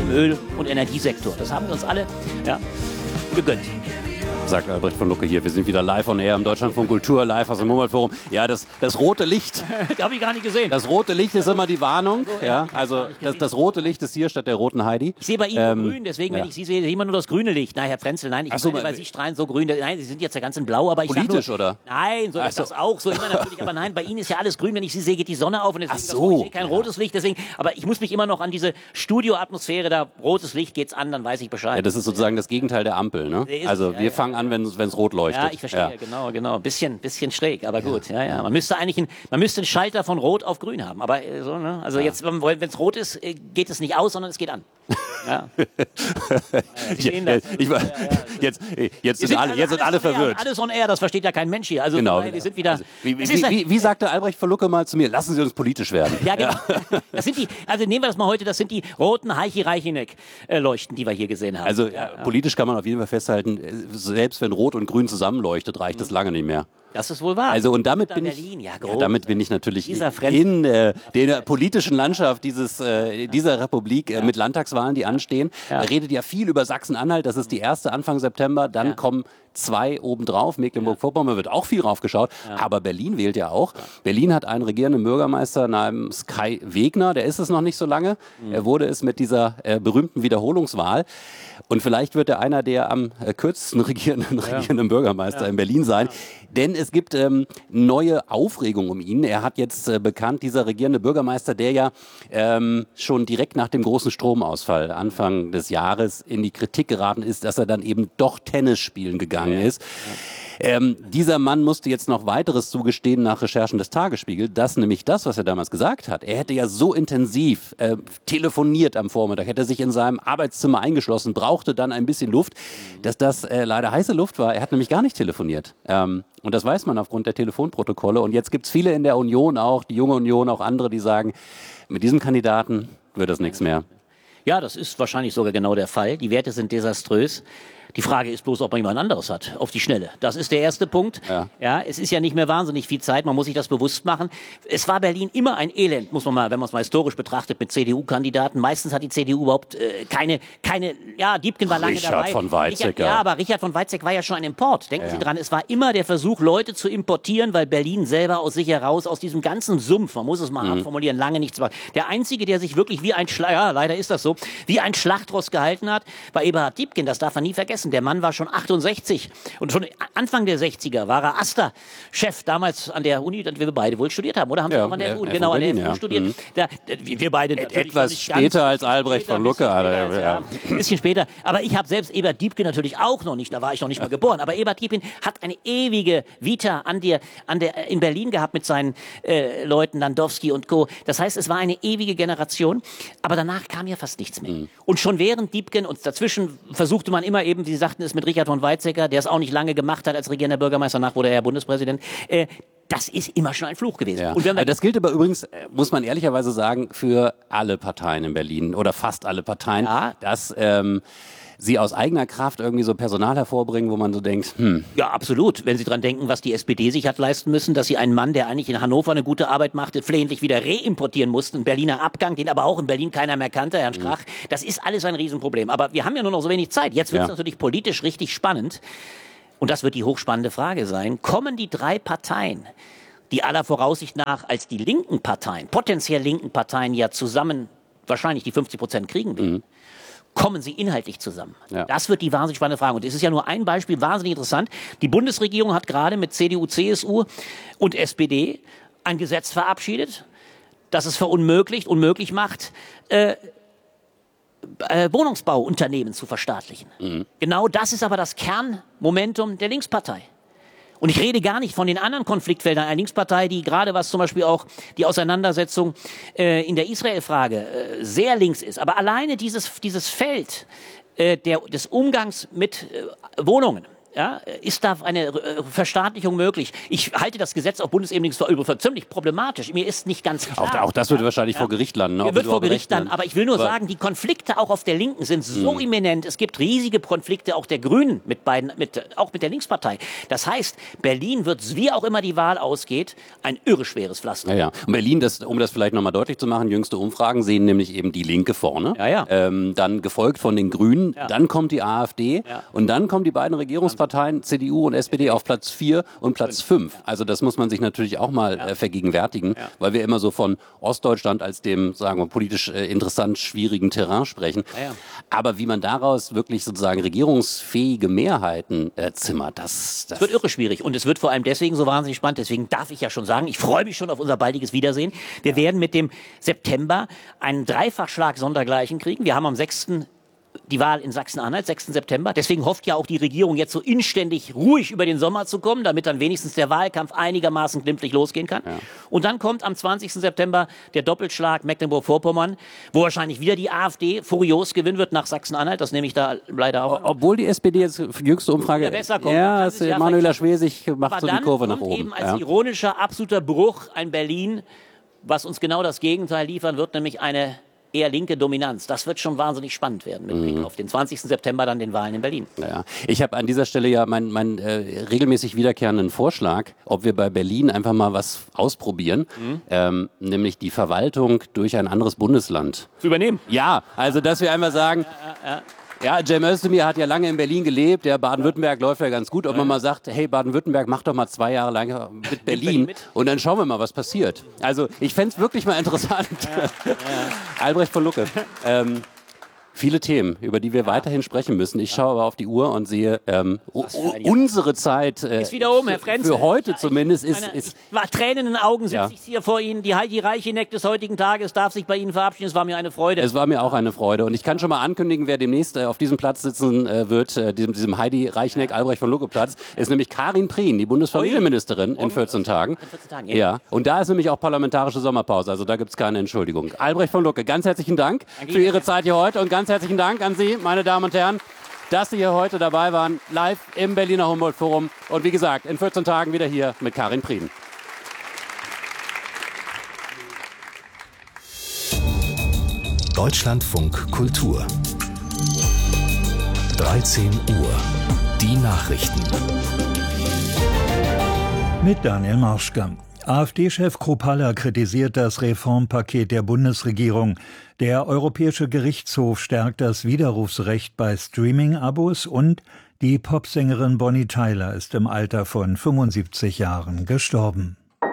im Öl- und Energiesektor. Das haben wir uns alle gegönnt. Sagt Albrecht von Lucke hier. Wir sind wieder live on air im Deutschlandfunk Kultur, live aus dem Humboldt-Forum. Ja, das rote Licht. Das habe ich gar nicht gesehen. Das rote Licht ist immer die Warnung. Ja, also das rote Licht ist hier statt der roten Heidi. Ich sehe bei Ihnen grün, deswegen, wenn ich Sie sehe, immer nur das grüne Licht. Nein, Herr Frenzel, nein, ich meine, weil Sie strahlen so grün. Nein, Sie sind jetzt ja ganz in Blau, aber ich politisch, nur, oder? Nein, so ist das auch. So immer natürlich, aber nein, bei Ihnen ist ja alles grün. Wenn ich Sie sehe, geht die Sonne auf und deswegen ich sehe kein rotes Licht. Deswegen, aber ich muss mich immer noch an diese Studioatmosphäre, da rotes Licht geht's an, dann weiß ich Bescheid. Ja, das ist sozusagen das Gegenteil der Ampel, ne? Also wir fangen an, wenn es rot leuchtet. Ja, ich verstehe, genau. Bisschen schräg, aber gut. Ja. Man müsste eigentlich einen Schalter von Rot auf Grün haben. Aber so, ne? Also jetzt, wenn es rot ist, geht es nicht aus, sondern es geht an. Ja. Jetzt sind alle verwirrt. Alles on air, das versteht ja kein Mensch hier. Also genau. Wir sind wieder. Wie sagte Albrecht von Lucke mal zu mir, lassen Sie uns politisch werden. Ja, genau. Das sind also nehmen wir das mal heute, das sind die roten Heichi-Reicheneck-Leuchten, die wir hier gesehen haben. Also politisch kann man auf jeden Fall festhalten, selbst wenn Rot und Grün zusammenleuchtet, reicht es lange nicht mehr. Das ist wohl wahr. Also und damit bin ich natürlich in der politischen Landschaft dieser Republik mit Landtagswahlen, die anstehen. Da redet ja viel über Sachsen-Anhalt, das ist die erste Anfang September, dann kommen 2 obendrauf, Mecklenburg-Vorpommern wird auch viel raufgeschaut, aber Berlin wählt ja auch. Berlin hat einen regierenden Bürgermeister namens Kai Wegner, der ist es noch nicht so lange, er wurde es mit dieser berühmten Wiederholungswahl und vielleicht wird er einer der am kürzesten regierenden Bürgermeister in Berlin sein, denn es gibt neue Aufregung um ihn. Er hat jetzt bekannt, dieser regierende Bürgermeister, der ja schon direkt nach dem großen Stromausfall Anfang des Jahres in die Kritik geraten ist, dass er dann eben doch Tennis spielen gegangen ist. Dieser Mann musste jetzt noch weiteres zugestehen nach Recherchen des Tagesspiegel, dass nämlich das, was er damals gesagt hat, er hätte ja so intensiv telefoniert am Vormittag, hätte sich in seinem Arbeitszimmer eingeschlossen, brauchte dann ein bisschen Luft, dass das leider heiße Luft war. Er hat nämlich gar nicht telefoniert. Und das weiß man aufgrund der Telefonprotokolle. Und jetzt gibt es viele in der Union auch, die junge Union, auch andere, die sagen, mit diesem Kandidaten wird das nichts mehr. Ja, das ist wahrscheinlich sogar genau der Fall. Die Werte sind desaströs. Die Frage ist bloß, ob man jemand anderes hat, auf die Schnelle. Das ist der erste Punkt. Ja, es ist ja nicht mehr wahnsinnig viel Zeit, man muss sich das bewusst machen. Es war Berlin immer ein Elend, muss man mal, wenn man es mal historisch betrachtet, mit CDU-Kandidaten. Meistens hat die CDU überhaupt keine, Diepgen war lange dabei. Richard von Weizsäcker. Aber Richard von Weizsäcker war ja schon ein Import. Denken Sie dran, es war immer der Versuch, Leute zu importieren, weil Berlin selber aus sich heraus, aus diesem ganzen Sumpf, man muss es mal abformulieren, lange nichts war. Der Einzige, der sich wirklich wie ein leider ist das so, wie ein Schlachtross gehalten hat, war Eberhard Diepgen, das darf man nie vergessen. Der Mann war schon 68 und schon Anfang der 60er war er AStA-Chef damals an der Uni, die wir beide wohl studiert haben, oder? Haben Sie auch an der Uni? Genau, an der FU studiert. Wir beide etwas später als Albrecht von Lucke. Ein bisschen später. Aber ich habe selbst Eberhard Diepgen natürlich auch noch nicht, da war ich noch nicht mal geboren, aber Eberhard Diepgen hat eine ewige Vita in Berlin gehabt mit seinen Leuten, Landowski und Co. Das heißt, es war eine ewige Generation, aber danach kam ja fast nichts mehr. Und schon während Diepgen und dazwischen versuchte man immer eben, wie Sie sagten es mit Richard von Weizsäcker, der es auch nicht lange gemacht hat als regierender Bürgermeister, danach wurde er Bundespräsident. Das ist immer schon ein Fluch gewesen. Ja. Und das gilt aber übrigens, muss man ehrlicherweise sagen, für alle Parteien in Berlin oder fast alle Parteien, dass sie aus eigener Kraft irgendwie so Personal hervorbringen, wo man so denkt, Ja, absolut. Wenn Sie dran denken, was die SPD sich hat leisten müssen, dass sie einen Mann, der eigentlich in Hannover eine gute Arbeit machte, flehentlich wieder reimportieren mussten. Ein Berliner Abgang, den aber auch in Berlin keiner mehr kannte, Herrn Strach. Das ist alles ein Riesenproblem. Aber wir haben ja nur noch so wenig Zeit. Jetzt wird es natürlich politisch richtig spannend. Und das wird die hochspannende Frage sein. Kommen die 3 Parteien, die aller Voraussicht nach als die linken Parteien, potenziell linken Parteien ja zusammen wahrscheinlich die 50% kriegen werden, kommen sie inhaltlich zusammen? Ja. Das wird die wahnsinnig spannende Frage. Und es ist ja nur ein Beispiel, wahnsinnig interessant. Die Bundesregierung hat gerade mit CDU, CSU und SPD ein Gesetz verabschiedet, das es unmöglich macht, Wohnungsbauunternehmen zu verstaatlichen. Genau das ist aber das Kernmomentum der Linkspartei. Und ich rede gar nicht von den anderen Konfliktfeldern einer Linkspartei, die gerade was zum Beispiel auch die Auseinandersetzung in der Israel-Frage sehr links ist. Aber alleine dieses Feld des Umgangs mit Wohnungen, ja, ist da eine Verstaatlichung möglich? Ich halte das Gesetz auf Bundesebene für ziemlich problematisch. Mir ist nicht ganz klar. Auch das würde wahrscheinlich vor Gericht landen. Ne? Wird vor Gericht landen, aber ich will nur sagen, die Konflikte auch auf der Linken sind so immanent. Es gibt riesige Konflikte auch der Grünen auch mit der Linkspartei. Das heißt, Berlin wird, wie auch immer die Wahl ausgeht, ein irre schweres Pflaster. Ja. Und Berlin, um das vielleicht nochmal deutlich zu machen, jüngste Umfragen sehen nämlich eben die Linke vorne, dann gefolgt von den Grünen, dann kommt die AfD und dann kommen die beiden Regierungsparteien CDU und SPD auf Platz 4 und Platz 5. Also das muss man sich natürlich auch mal vergegenwärtigen, weil wir immer so von Ostdeutschland als dem, sagen wir, politisch interessant schwierigen Terrain sprechen. Aber wie man daraus wirklich sozusagen regierungsfähige Mehrheiten zimmert, das wird irre schwierig. Und es wird vor allem deswegen so wahnsinnig spannend. Deswegen darf ich ja schon sagen, ich freue mich schon auf unser baldiges Wiedersehen. Wir werden mit dem September einen Dreifachschlag sondergleichen kriegen. Wir haben am 6. die Wahl in Sachsen-Anhalt, 6. September. Deswegen hofft ja auch die Regierung jetzt so inständig ruhig über den Sommer zu kommen, damit dann wenigstens der Wahlkampf einigermaßen glimpflich losgehen kann. Und dann kommt am 20. September der Doppelschlag Mecklenburg-Vorpommern, wo wahrscheinlich wieder die AfD furios gewinnen wird nach Sachsen-Anhalt. Das nehme ich da leider auch. Obwohl die SPD jetzt jüngste Umfrage besser kommt. Ja, Manuela Schwesig macht so die Kurve nach oben. Eben als ironischer, absoluter Bruch ein Berlin, was uns genau das Gegenteil liefern wird, nämlich eine eher linke Dominanz. Das wird schon wahnsinnig spannend werden mit Blick auf den 20. September dann den Wahlen in Berlin. Ja. Ich habe an dieser Stelle ja meinen regelmäßig wiederkehrenden Vorschlag, ob wir bei Berlin einfach mal was ausprobieren, nämlich die Verwaltung durch ein anderes Bundesland zu übernehmen. Ja, also dass wir einfach sagen, ja, Cem Özdemir hat ja lange in Berlin gelebt, der Baden-Württemberg läuft ja ganz gut, ob man mal sagt, hey Baden-Württemberg, mach doch mal 2 Jahre lang mit Berlin und dann schauen wir mal, was passiert. Also ich fände es wirklich mal interessant. Albrecht von Lucke. Viele Themen, über die wir weiterhin sprechen müssen. Ich schaue aber auf die Uhr und sehe, unsere Zeit ist wieder oben, Herr Frenzel. Für heute zumindest ist Tränen in den Augen sitze ich hier vor Ihnen. Die Heidi Reicheneck des heutigen Tages darf sich bei Ihnen verabschieden. Es war mir eine Freude. Es war mir auch eine Freude. Und ich kann schon mal ankündigen, wer demnächst auf diesem Platz sitzen wird, diesem Heidi Reicheneck Albrecht von Lucke Platz, ist nämlich Karin Prien, die Bundesfamilienministerin in 14 Tagen. Ja. Und da ist nämlich auch parlamentarische Sommerpause. Also da gibt es keine Entschuldigung. Albrecht von Lucke, ganz herzlichen Dank für Ihre Zeit hier heute und ganz herzlichen Dank an Sie, meine Damen und Herren, dass Sie hier heute dabei waren, live im Berliner Humboldt-Forum. Und wie gesagt, in 14 Tagen wieder hier mit Karin Prien. Deutschlandfunk Kultur. 13 Uhr. Die Nachrichten. Mit Daniel Marschka. AfD-Chef Kruppalla kritisiert das Reformpaket der Bundesregierung. Der Europäische Gerichtshof stärkt das Widerrufsrecht bei Streaming-Abos und die Popsängerin Bonnie Tyler ist im Alter von 75 Jahren gestorben.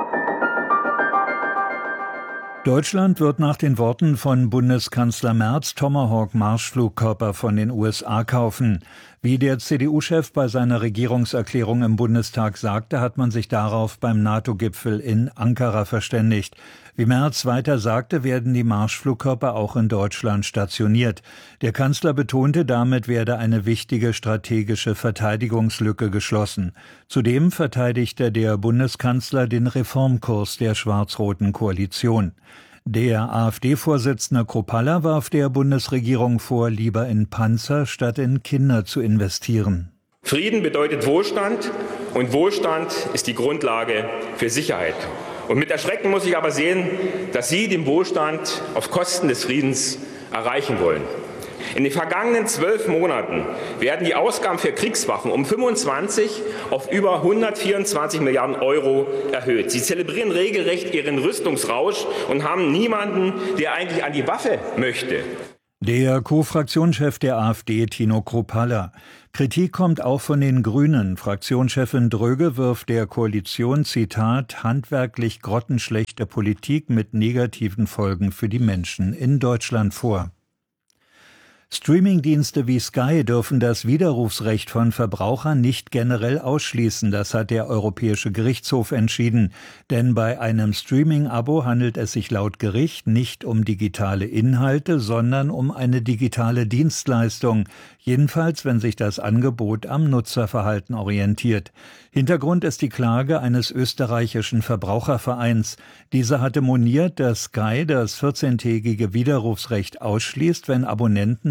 Deutschland wird nach den Worten von Bundeskanzler Merz Tomahawk-Marschflugkörper von den USA kaufen. Wie der CDU-Chef bei seiner Regierungserklärung im Bundestag sagte, hat man sich darauf beim NATO-Gipfel in Ankara verständigt. Wie Merz weiter sagte, werden die Marschflugkörper auch in Deutschland stationiert. Der Kanzler betonte, damit werde eine wichtige strategische Verteidigungslücke geschlossen. Zudem verteidigte der Bundeskanzler den Reformkurs der schwarz-roten Koalition. Der AfD-Vorsitzende Kruppalla warf der Bundesregierung vor, lieber in Panzer statt in Kinder zu investieren. Frieden bedeutet Wohlstand und Wohlstand ist die Grundlage für Sicherheit. Und mit Erschrecken muss ich aber sehen, dass Sie den Wohlstand auf Kosten des Friedens erreichen wollen. In den vergangenen 12 Monaten werden die Ausgaben für Kriegswaffen um 25 auf über 124 Milliarden Euro erhöht. Sie zelebrieren regelrecht ihren Rüstungsrausch und haben niemanden, der eigentlich an die Waffe möchte. Der Co-Fraktionschef der AfD, Tino Kruppalla. Kritik kommt auch von den Grünen. Fraktionschefin Dröge wirft der Koalition, Zitat, handwerklich grottenschlechte Politik mit negativen Folgen für die Menschen in Deutschland vor. Streamingdienste wie Sky dürfen das Widerrufsrecht von Verbrauchern nicht generell ausschließen. Das hat der Europäische Gerichtshof entschieden. Denn bei einem Streaming-Abo handelt es sich laut Gericht nicht um digitale Inhalte, sondern um eine digitale Dienstleistung. Jedenfalls, wenn sich das Angebot am Nutzerverhalten orientiert. Hintergrund ist die Klage eines österreichischen Verbrauchervereins. Dieser hatte moniert, dass Sky das 14-tägige Widerrufsrecht ausschließt, wenn Abonnenten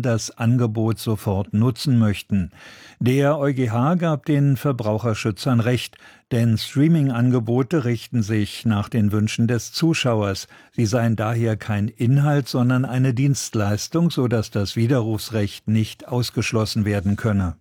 das Angebot sofort nutzen möchten. Der EuGH gab den Verbraucherschützern Recht, denn Streaming-Angebote richten sich nach den Wünschen des Zuschauers. Sie seien daher kein Inhalt, sondern eine Dienstleistung, sodass das Widerrufsrecht nicht ausgeschlossen werden könne.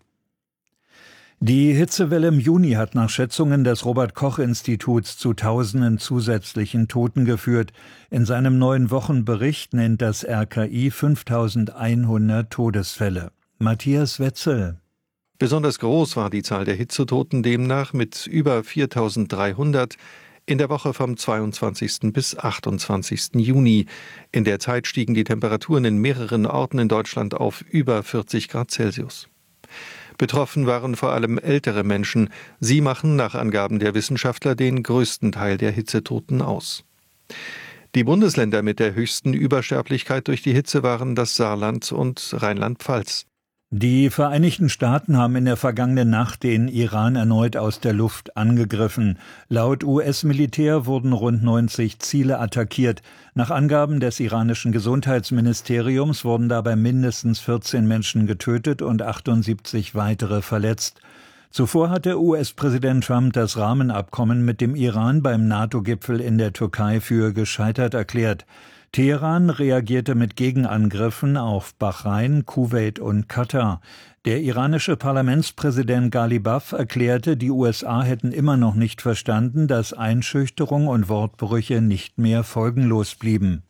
Die Hitzewelle im Juni hat nach Schätzungen des Robert-Koch-Instituts zu Tausenden zusätzlichen Toten geführt. In seinem neuen Wochenbericht nennt das RKI 5.100 Todesfälle. Matthias Wetzel. Besonders groß war die Zahl der Hitzetoten demnach mit über 4.300 in der Woche vom 22. bis 28. Juni. In der Zeit stiegen die Temperaturen in mehreren Orten in Deutschland auf über 40 Grad Celsius. Betroffen waren vor allem ältere Menschen. Sie machen nach Angaben der Wissenschaftler den größten Teil der Hitzetoten aus. Die Bundesländer mit der höchsten Übersterblichkeit durch die Hitze waren das Saarland und Rheinland-Pfalz. Die Vereinigten Staaten haben in der vergangenen Nacht den Iran erneut aus der Luft angegriffen. Laut US-Militär wurden rund 90 Ziele attackiert. Nach Angaben des iranischen Gesundheitsministeriums wurden dabei mindestens 14 Menschen getötet und 78 weitere verletzt. Zuvor hatte US-Präsident Trump das Rahmenabkommen mit dem Iran beim NATO-Gipfel in der Türkei für gescheitert erklärt. Teheran reagierte mit Gegenangriffen auf Bahrain, Kuwait und Katar. Der iranische Parlamentspräsident Ghalibaf erklärte, die USA hätten immer noch nicht verstanden, dass Einschüchterung und Wortbrüche nicht mehr folgenlos blieben.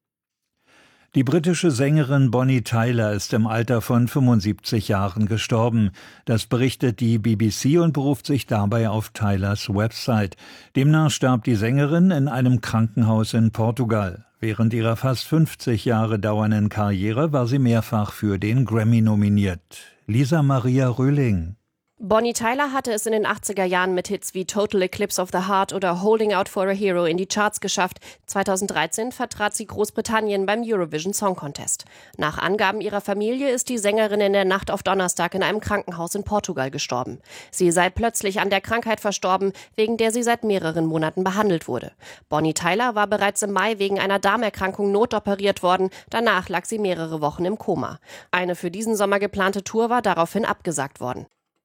Die britische Sängerin Bonnie Tyler ist im Alter von 75 Jahren gestorben. Das berichtet die BBC und beruft sich dabei auf Tylers Website. Demnach starb die Sängerin in einem Krankenhaus in Portugal. Während ihrer fast 50 Jahre dauernden Karriere war sie mehrfach für den Grammy nominiert. Lisa Maria Röhling. Bonnie Tyler hatte es in den 80er Jahren mit Hits wie Total Eclipse of the Heart oder Holding Out for a Hero in die Charts geschafft. 2013 vertrat sie Großbritannien beim Eurovision Song Contest. Nach Angaben ihrer Familie ist die Sängerin in der Nacht auf Donnerstag in einem Krankenhaus in Portugal gestorben. Sie sei plötzlich an der Krankheit verstorben, wegen der sie seit mehreren Monaten behandelt wurde. Bonnie Tyler war bereits im Mai wegen einer Darmerkrankung notoperiert worden. Danach lag sie mehrere Wochen im Koma. Eine für diesen Sommer geplante Tour war daraufhin abgesagt worden.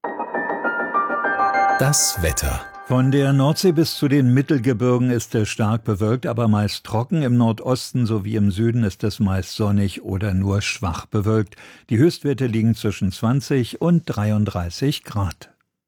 Das Wetter. Von der Nordsee bis zu den Mittelgebirgen ist es stark bewölkt, aber meist trocken. Im Nordosten sowie im Süden ist es meist sonnig oder nur schwach bewölkt. Die Höchstwerte liegen zwischen 20 und 33 Grad.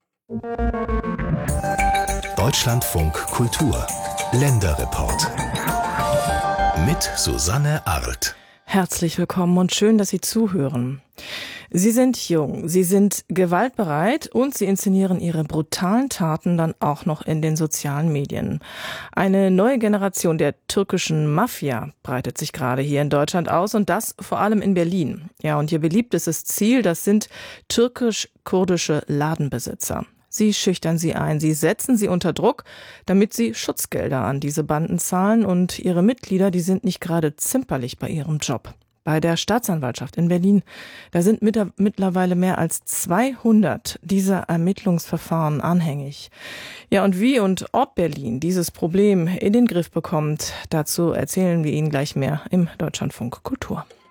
Deutschlandfunk Kultur. Länderreport. Mit Susanne Arlt. Herzlich willkommen und schön, dass Sie zuhören. Sie sind jung, Sie sind gewaltbereit und Sie inszenieren Ihre brutalen Taten dann auch noch in den sozialen Medien. Eine neue Generation der türkischen Mafia breitet sich gerade hier in Deutschland aus und das vor allem in Berlin. Ja, und ihr beliebtestes Ziel, das sind türkisch-kurdische Ladenbesitzer. Sie schüchtern sie ein, sie setzen sie unter Druck, damit sie Schutzgelder an diese Banden zahlen und ihre Mitglieder, die sind nicht gerade zimperlich bei ihrem Job. Bei der Staatsanwaltschaft in Berlin, da sind mittlerweile mehr als 200 dieser Ermittlungsverfahren anhängig. Ja, und wie und ob Berlin dieses Problem in den Griff bekommt, dazu erzählen wir Ihnen gleich mehr im Deutschlandfunk Kultur.